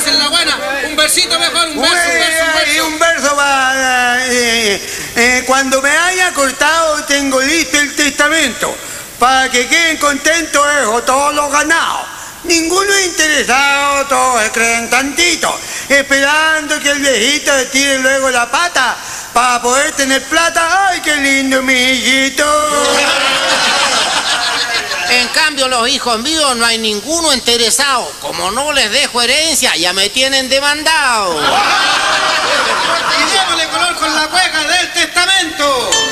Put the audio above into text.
esa es la buena. Un versito mejor, un verso. Y un verso va. Cuando me haya cortado, tengo listo el testamento. Para que queden contentos, dejo todos los ganados. Ninguno es interesado, todos se creen tantito. Esperando que el viejito le tire luego la pata para poder tener plata. ¡Ay, qué lindo, mi hijito! En cambio, los hijos míos no hay ninguno interesado. Como no les dejo herencia, ya me tienen demandado. Y démosle color con la cueca del testamento.